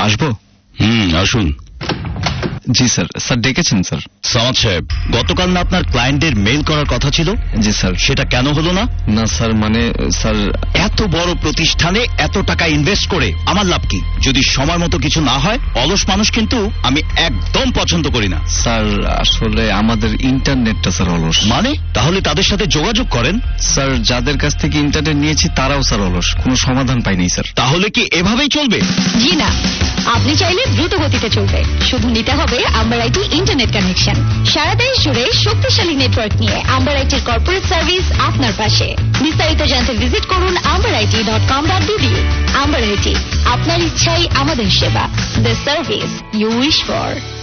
আসবো? আসুন। জি sir. Sir ডেকেছেন স্যার? সামাদ সাহেব, গতকাল না আপনার ক্লায়েন্টের মেইল করার কথা ছিল? জি স্যার। সেটা কেন হলো না? না স্যার, মানে স্যার, এত বড় প্রতিষ্ঠানে এত টাকা ইনভেস্ট করে আমার লাভ কি যদি সময় মতো কিছু না হয়? অলস মানুষ কিন্তু আমি একদম পছন্দ করি না। স্যার আসলে আমাদের ইন্টারনেটটা স্যার অলস। মানে? তাহলে তাদের সাথে যোগাযোগ করেন। স্যার যাদের কাছ থেকে ইন্টারনেট নিয়েছি তারাও স্যার অলস, কোনো সমাধান পাইনি স্যার। তাহলে কি এভাবেই চলবে? জি না, আপনি চাইলে দ্রুত গতিতে চলবে। শুধু নিতে হবে আম্বার আইটি ইন্টারনেট কানেকশন। সারা দেশ জুড়ে শক্তিশালী নেটওয়ার্ক নিয়ে আম্বার আইটির কর্পোরেট সার্ভিস আপনার পাশে। বিস্তারিত জানতে ভিজিট করুন amberit.com.bd। আম্বার আইটি, আপনার ইচ্ছাই আমাদের সেবা। The service you wish for.